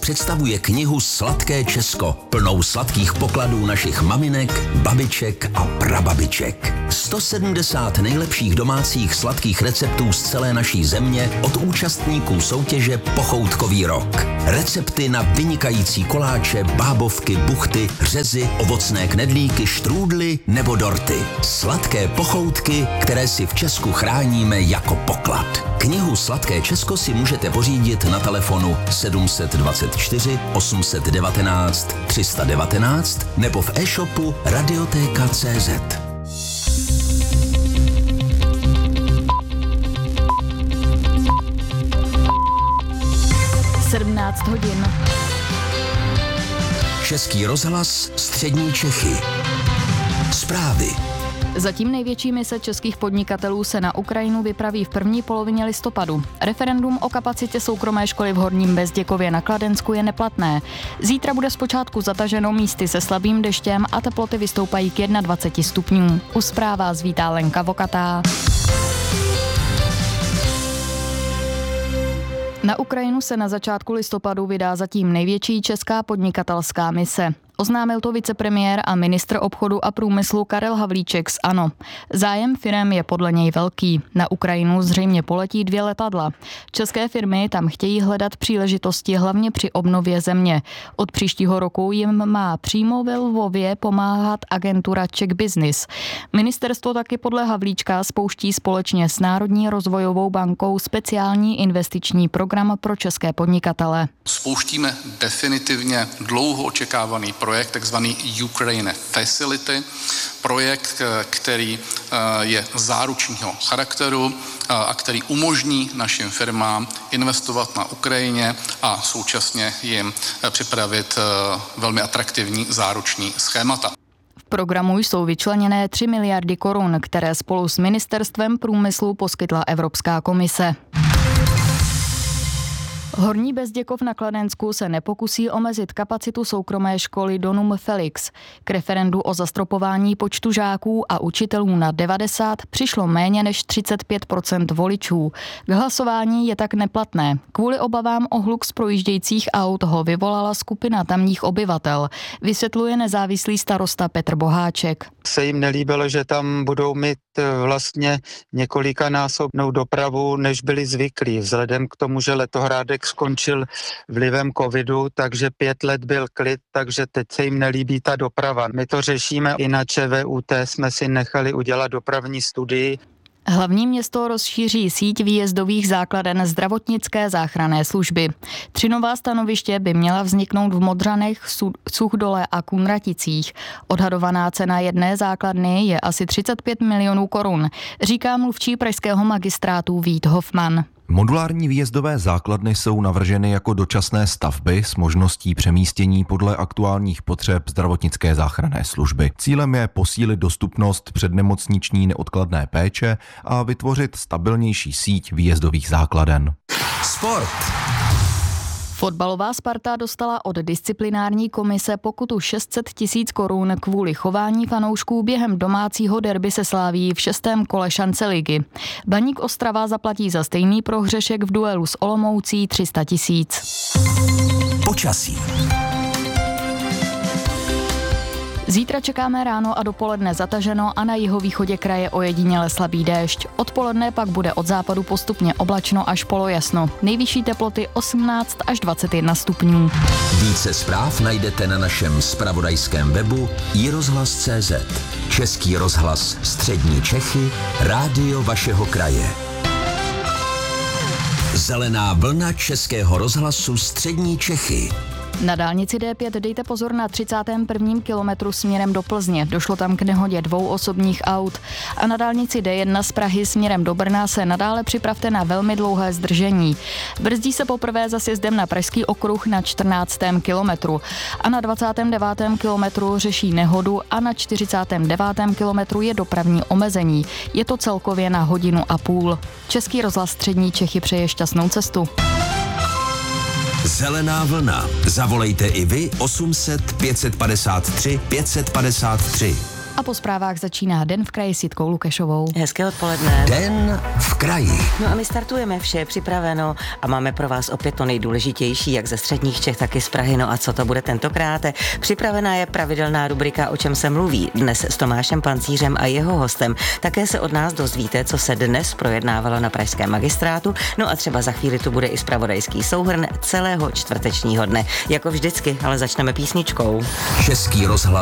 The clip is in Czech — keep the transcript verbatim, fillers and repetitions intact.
představuje knihu Sladké Česko, plnou sladkých pokladů našich maminek, babiček a prababiček. sto sedmdesát nejlepších domácích sladkých receptů z celé naší země od účastníků soutěže Pochoutkový rok. Recepty na vynikající koláče, bábovky, buchty, řezy, ovocné knedlíky, štrůdly nebo dorty. Sladké pochoutky, které si v Česku chráníme jako poklad. Knihu Sladké Česko si můžete pořídit na telefonu sedm set dvacet čtyři osm set devatenáct tři sta devatenáct nebo v e-shopu radioteka tečka cé zet. sedmnáct hodin. Český rozhlas, střední Čechy. Zprávy. Zatím největší mise českých podnikatelů se na Ukrajinu vypraví v první polovině listopadu. Referendum o kapacitě soukromé školy v Horním Bezděkově na Kladensku je neplatné. Zítra bude zpočátku zataženo místy se slabým deštěm a teploty vystoupají k dvaceti jedné stupňům. U zpráv vás vítá Lenka Vokatá. Na Ukrajinu se na začátku listopadu vydá zatím největší česká podnikatelská mise. Oznámil to vicepremiér a ministr obchodu a průmyslu Karel Havlíček z ANO. Zájem firem je podle něj velký. Na Ukrajinu zřejmě poletí dvě letadla. České firmy tam chtějí hledat příležitosti hlavně při obnově země. Od příštího roku jim má přímo ve Lvově pomáhat agentura Czech Business. Ministerstvo taky podle Havlíčka spouští společně s Národní rozvojovou bankou speciální investiční program pro české podnikatele. Spouštíme definitivně dlouho očekávaný projekt, takzvaný Ukraine Facility, projekt, který je záručního charakteru a který umožní našim firmám investovat na Ukrajině a současně jim připravit velmi atraktivní záruční schémata. V programu jsou vyčleněné tři miliardy korun, které spolu s Ministerstvem průmyslu poskytla Evropská komise. Horní Bezděkov na Kladensku se nepokusí omezit kapacitu soukromé školy Donum Felix. K referendu o zastropování počtu žáků a učitelů na devadesát přišlo méně než třicet pět procent voličů. K hlasování je tak neplatné. Kvůli obavám o hluk z projíždějících aut ho vyvolala skupina tamních obyvatel. Vysvětluje nezávislý starosta Petr Boháček. Se jim nelíbilo, že tam budou mít vlastně několikanásobnou dopravu, než byli zvyklí. Vzhledem k tomu, že Letohrádek skončil vlivem covidu, takže pět let byl klid, takže teď se jim nelíbí ta doprava. My to řešíme i na ČVUT, jsme si nechali udělat dopravní studii. Hlavní město rozšíří síť výjezdových základen zdravotnické záchranné služby. Tři nová stanoviště by měla vzniknout v Modřanech, Suchdole a Kunraticích. Odhadovaná cena jedné základny je asi třicet pět milionů korun, říká mluvčí pražského magistrátu Vít Hofman. Modulární výjezdové základny jsou navrženy jako dočasné stavby s možností přemístění podle aktuálních potřeb zdravotnické záchranné služby. Cílem je posílit dostupnost přednemocniční neodkladné péče a vytvořit stabilnější síť výjezdových základen. Sport. Fotbalová Sparta dostala od disciplinární komise pokutu šest set tisíc korun kvůli chování fanoušků během domácího derby se Slavií v šestém kole šance ligy. Baník Ostrava zaplatí za stejný prohřešek v duelu s Olomoucí tři sta tisíc. Počasí. Zítra čekáme ráno a dopoledne zataženo a na jihovýchodě kraje ojediněle slabý déšť. Odpoledne pak bude od západu postupně oblačno až polojasno. Nejvyšší teploty osmnáct až dvacet jedna stupňů. Více zpráv najdete na našem zpravodajském webu i rozhlas tečka cé zet. Český rozhlas střední Čechy, rádio vašeho kraje. Zelená vlna Českého rozhlasu střední Čechy. Na dálnici D pět dejte pozor na třicátém prvním kilometru směrem do Plzně. Došlo tam k nehodě dvou osobních aut. A na dálnici D jedna z Prahy směrem do Brna se nadále připravte na velmi dlouhé zdržení. Brzdí se poprvé za sjezdem na Pražský okruh na čtrnáctém kilometru. A na dvacátém devátém kilometru řeší nehodu a na čtyřicátém devátém kilometru je dopravní omezení. Je to celkově na hodinu a půl. Český rozhlas střední Čechy přeje šťastnou cestu. Zelená vlna. Zavolejte i vy osm set pět set padesát tři pět set padesát tři. A po zprávách začíná Den v kraji s Jitkou Lukešovou. Hezké odpoledne. Den v kraji. No a my startujeme, vše je připraveno a máme pro vás opět to nejdůležitější, jak ze středních Čech, tak i z Prahy. No a co to bude tentokrát? Připravená je pravidelná rubrika O čem se mluví. Dnes s Tomášem Pancířem a jeho hostem. Také se od nás dozvíte, co se dnes projednávalo na pražském magistrátu. No a třeba za chvíli tu bude i zpravodajský souhrn celého čtvrtečního dne. Jako vždycky, ale začneme písničkou. Český rozhlas